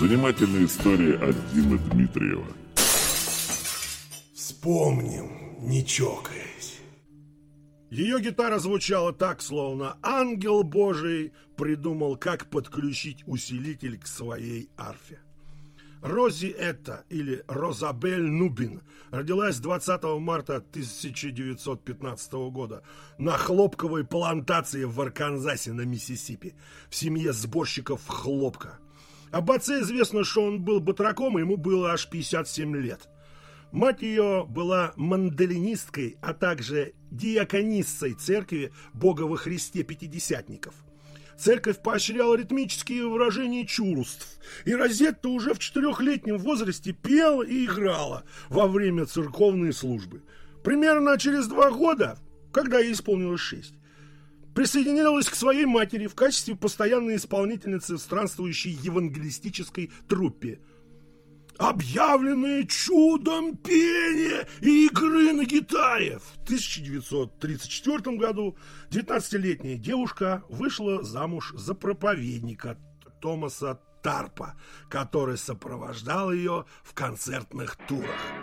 Занимательная история от Димы Дмитриева. Вспомним, не чокаясь. Ее гитара звучала так, словно ангел Божий придумал, как подключить усилитель к своей арфе. Рози Этта, или Розабель Нубин, родилась 20 марта 1915 года на хлопковой плантации в Арканзасе на Миссисипи в семье сборщиков хлопка. Об отце известно, что он был батраком, и ему было аж 57 лет. Мать ее была мандолинисткой, а также диакониссой церкви Бога во Христе Пятидесятников. Церковь поощряла ритмические выражения чувств, и Розетта уже в 4-летнем возрасте пела и играла во время церковной службы. Примерно через 2 года, когда ей исполнилось 6, присоединилась к своей матери в качестве постоянной исполнительницы в странствующей евангелистической труппе. Объявленное чудом пения и игры на гитаре. В 1934 году 19-летняя девушка вышла замуж за проповедника Томаса Тарпа, который сопровождал ее в концертных турах.